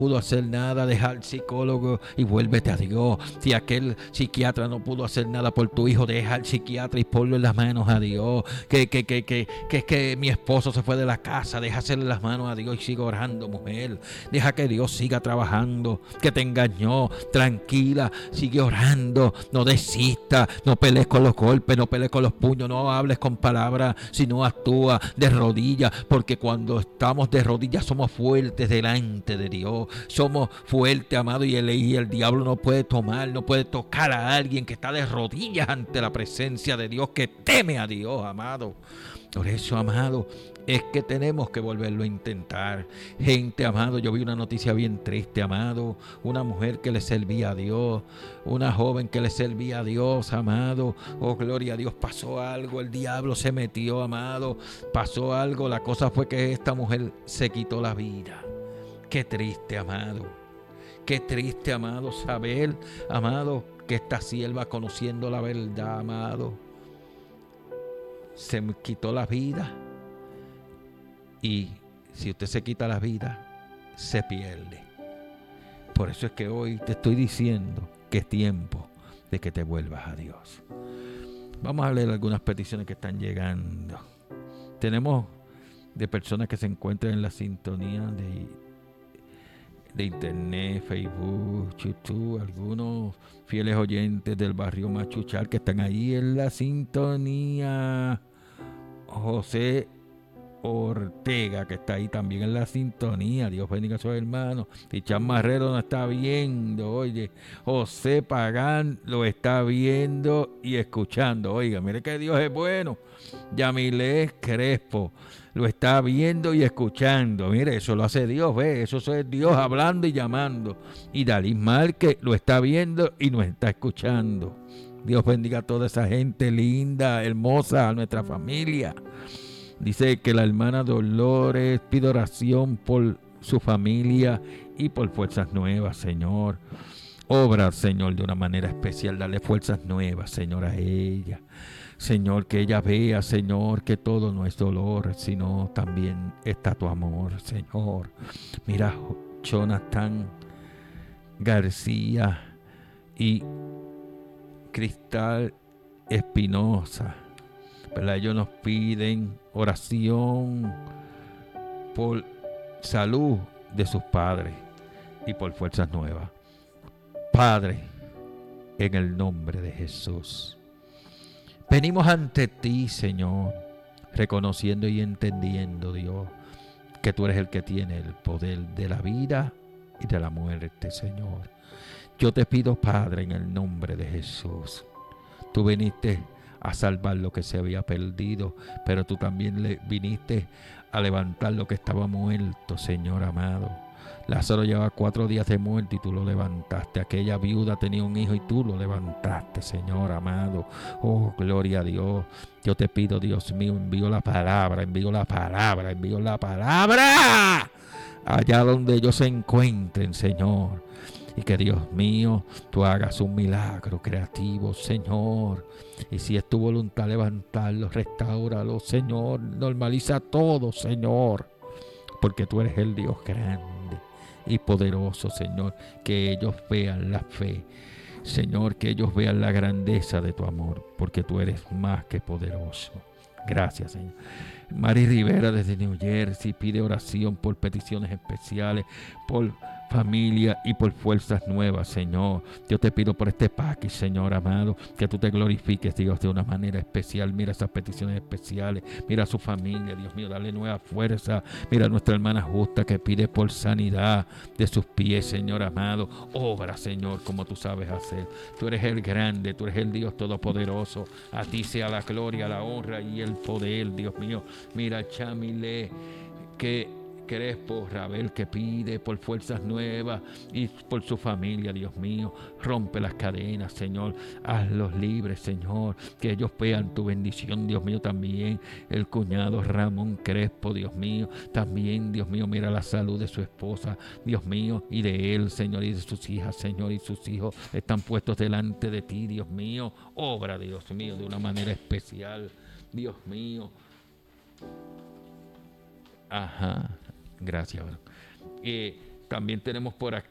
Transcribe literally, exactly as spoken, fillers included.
pudo hacer nada, deja al psicólogo y vuélvete a Dios. Si aquel psiquiatra no pudo hacer nada por tu hijo, deja al psiquiatra y ponlo en las manos a Dios. Que que que que que, que mi esposo se fue de la casa, deja hacerle las manos a Dios y siga orando, mujer. Deja que Dios siga trabajando. Que te engañó, tranquila, sigue orando, no desista, no pelees con los golpes, no pelees con los puños, no hables con palabras, sino actúa de rodillas, porque cuando estamos de rodillas somos fuertes delante de Dios. Somos fuertes, amado, y el, y el diablo no puede tomar, no puede tocar a alguien que está de rodillas ante la presencia de Dios, que teme a Dios, amado. Por eso, amado, es que tenemos que volverlo a intentar. Gente, amado, yo vi una noticia bien triste, amado. Una mujer que le servía a Dios, una joven que le servía a Dios, amado. Oh, gloria a Dios, pasó algo, el diablo se metió, amado. Pasó algo, la cosa fue que esta mujer se quitó la vida. Qué triste, amado. Qué triste, amado, saber, amado, que esta sierva, conociendo la verdad, amado, se quitó la vida. Y si usted se quita la vida, se pierde. Por eso es que hoy te estoy diciendo que es tiempo de que te vuelvas a Dios. Vamos a leer algunas peticiones que están llegando. Tenemos de personas que se encuentran en la sintonía de, de internet, Facebook, YouTube, algunos fieles oyentes del barrio Machuchal que están ahí en la sintonía. José Ortega, que está ahí también en la sintonía. Dios bendiga a sus hermanos. Tichán Marrero nos está viendo. Oye, José Pagán lo está viendo y escuchando. Oiga, mire que Dios es bueno. Yamilés Crespo lo está viendo y escuchando. Mire, eso lo hace Dios, ve. Eso es Dios hablando y llamando. Y Dalí Márquez lo está viendo y nos está escuchando. Dios bendiga a toda esa gente linda, hermosa, a nuestra familia. Dice que la hermana Dolores pide oración por su familia y por fuerzas nuevas, Señor. Obra, Señor, de una manera especial. Dale fuerzas nuevas, Señor, a ella. Señor, que ella vea, Señor, que todo no es dolor, sino también está tu amor, Señor. Mira, Jonathan García y Cristal Espinosa, ¿verdad? Ellos nos piden oración por salud de sus padres y por fuerzas nuevas. Padre, en el nombre de Jesús, venimos ante ti, Señor, reconociendo y entendiendo, Dios, que tú eres el que tiene el poder de la vida y de la muerte, Señor. Yo te pido, Padre, en el nombre de Jesús, tú viniste a salvar lo que se había perdido, pero tú también le viniste a levantar lo que estaba muerto, Señor amado. Lázaro llevaba cuatro días de muerte y tú lo levantaste. Aquella viuda tenía un hijo y tú lo levantaste, Señor amado. Oh, gloria a Dios. Yo te pido, Dios mío, envío la palabra, envío la palabra, envío la palabra allá donde ellos se encuentren, Señor. Y que, Dios mío, tú hagas un milagro creativo, Señor. Y si es tu voluntad levantarlo, restáuralo, Señor. Normaliza todo, Señor. Porque tú eres el Dios grande y poderoso, Señor. Que ellos vean la fe, Señor. Que ellos vean la grandeza de tu amor. Porque tú eres más que poderoso. Gracias, Señor. Mari Rivera desde New Jersey pide oración por peticiones especiales, por familia y por fuerzas nuevas, Señor. Yo te pido por este paquete, Señor amado, que tú te glorifiques, Dios, de una manera especial. Mira esas peticiones especiales, mira a su familia, Dios mío, dale nueva fuerza. Mira a nuestra hermana Justa que pide por sanidad de sus pies, Señor amado. Obra, Señor, como tú sabes hacer. Tú eres el grande, tú eres el Dios todopoderoso. A ti sea la gloria, la honra y el poder, Dios mío. Mira, Chamile, que Crespo, Rabel, que pide por fuerzas nuevas y por su familia, Dios mío. Rompe las cadenas, Señor. Hazlos libres, Señor. Que ellos vean tu bendición, Dios mío, también. El cuñado Ramón Crespo, Dios mío. También, Dios mío, mira la salud de su esposa, Dios mío, y de él, Señor, y de sus hijas, Señor, y sus hijos están puestos delante de ti, Dios mío. Obra, Dios mío, de una manera especial, Dios mío. Ajá. Gracias, bro. Eh, También tenemos por aquí